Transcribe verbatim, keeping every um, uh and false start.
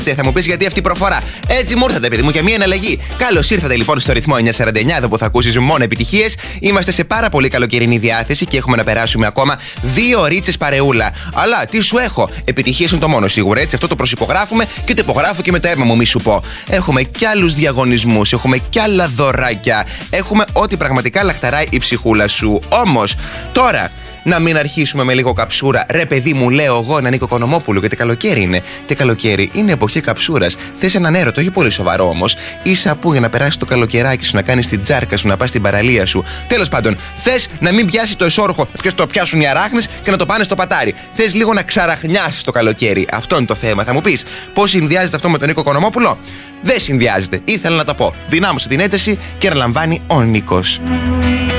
Θα μου πεις γιατί αυτή η προφορά. Έτσι μου ήρθατε, παιδί μου, και μία εναλλαγή. Καλώς ήρθατε λοιπόν στο ρυθμό εννιακόσια σαράντα εννιά, εδώ που θα ακούσεις μόνο επιτυχίες. Είμαστε σε πάρα πολύ καλοκαιρινή διάθεση και έχουμε να περάσουμε ακόμα δύο ωρίτσες παρεούλα. Αλλά τι σου έχω, επιτυχίες είναι το μόνο σίγουρο, έτσι. Αυτό το προσυπογράφουμε και το υπογράφω και με το αίμα μου, μη σου πω. Έχουμε κι άλλους διαγωνισμούς, έχουμε κι άλλα δωράκια. Έχουμε ό,τι πραγματικά λαχταράει η ψυχούλα σου. Όμως τώρα, να μην αρχίσουμε με λίγο καψούρα. Ρε παιδί μου, λέω εγώ, έναν Νίκο Οικονομόπουλο, γιατί καλοκαίρι είναι. Και καλοκαίρι είναι εποχή καψούρας. Θες έναν έρωτο, όχι πολύ σοβαρό όμως. Ίσα που για να περάσει το καλοκαιράκι σου, να κάνεις την τζάρκα σου, να πας στην παραλία σου. Τέλος πάντων, θες να μην πιάσει το εσώρουχο και το πιάσουν οι αράχνες και να το πάνε στο πατάρι. Θες λίγο να ξαραχνιάσεις το καλοκαίρι. Αυτό είναι το θέμα. Θα μου πεις, πώς συνδυάζεται αυτό με τον Νίκο Οικονομόπουλο? Δεν συνδυάζεται. Ήθελα να το πω. Δυνάμωσε την ένταση και αναλαμβάνει ο Νίκος.